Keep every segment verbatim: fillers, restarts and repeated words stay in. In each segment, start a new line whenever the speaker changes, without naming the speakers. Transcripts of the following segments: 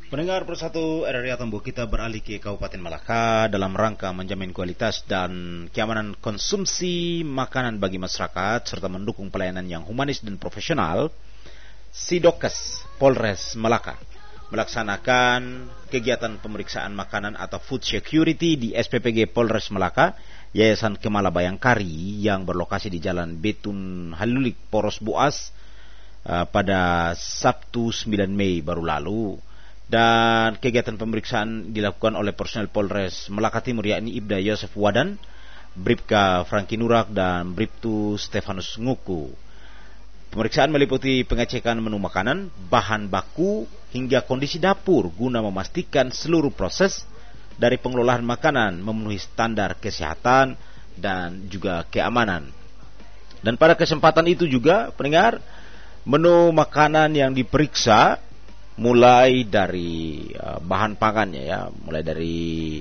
Pendengar Persatu R R I Atambo, kita beralih ke Kabupaten Malaka dalam rangka menjamin kualitas dan keamanan konsumsi makanan bagi masyarakat serta mendukung pelayanan yang humanis dan profesional. Sidokes Polres Malaka melaksanakan kegiatan pemeriksaan makanan atau food security di S P P G Polres Malaka, Yayasan Kemala Bayangkari yang berlokasi di Jalan Betun Halulik, Poros Buas uh, pada Sabtu sembilan Mei baru lalu. Dan kegiatan pemeriksaan dilakukan oleh personel Polres Malaka Timur, yakni Ibda Yosef Wadan, Bribka Franky Nurak, dan Bribtu Stefanus Nguku. Pemeriksaan meliputi pengecekan menu makanan, bahan baku, hingga kondisi dapur guna memastikan seluruh proses dari pengelolaan makanan memenuhi standar kesehatan dan juga keamanan. Dan pada kesempatan itu juga, pendengar, menu makanan yang diperiksa mulai dari uh, bahan pangannya ya, mulai dari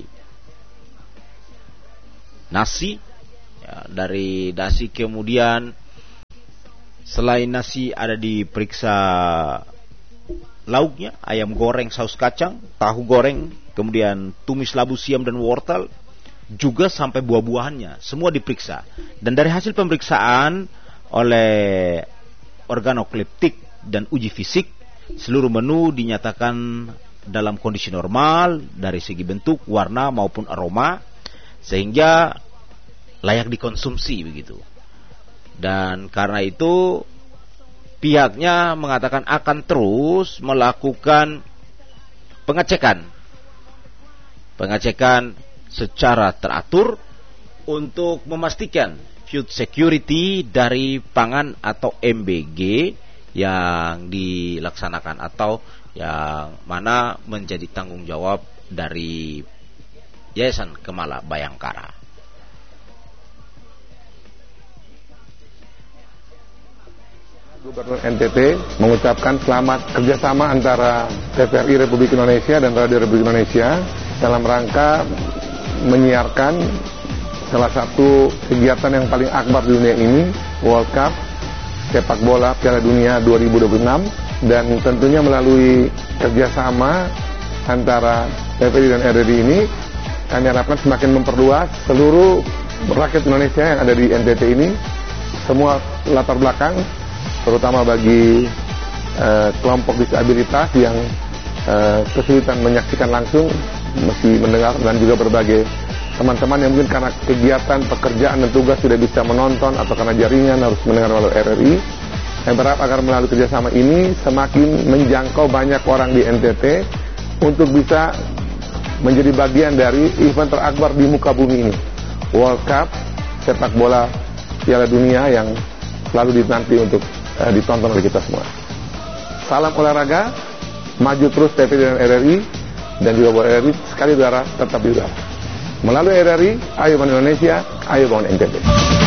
nasi, ya, dari nasi, kemudian selain nasi ada diperiksa lauknya, ayam goreng saus kacang, tahu goreng, kemudian tumis labu siam dan wortel, juga sampai buah-buahannya, semua diperiksa. Dan dari hasil pemeriksaan oleh organoleptik dan uji fisik, seluruh menu dinyatakan dalam kondisi normal dari segi bentuk, warna maupun aroma, sehingga layak dikonsumsi begitu. Dan karena itu pihaknya mengatakan akan terus melakukan pengecekan pengecekan secara teratur untuk memastikan food security dari pangan atau M B G yang dilaksanakan atau yang mana menjadi tanggung jawab dari Yayasan Kemala Bayangkara.
Gubernur N T T mengucapkan selamat kerjasama antara T V R I Republik Indonesia dan Radio Republik Indonesia dalam rangka menyiarkan salah satu kegiatan yang paling akbar di dunia ini, World Cup sepak bola Piala Dunia dua ribu dua puluh enam, dan tentunya melalui kerjasama antara T V R I dan R R I ini kami harapkan semakin memperluas seluruh rakyat Indonesia yang ada di N T T ini, semua latar belakang, terutama bagi uh, kelompok disabilitas yang uh, kesulitan menyaksikan langsung, mesti mendengar, dan juga berbagai teman-teman yang mungkin karena kegiatan, pekerjaan dan tugas tidak bisa menonton atau karena jaringan harus mendengar melalui R R I. Saya berharap agar melalui kerjasama ini semakin menjangkau banyak orang di N T T untuk bisa menjadi bagian dari event terakbar di muka bumi ini, World Cup sepak bola Piala Dunia yang selalu dinanti untuk uh, ditonton oleh kita semua. Salam olahraga, maju terus T V R I dan R R I, dan juga buat R R I sekali udara tetap di udara. Melalui R R I, ayo bangun Indonesia, ayo bangun N T T.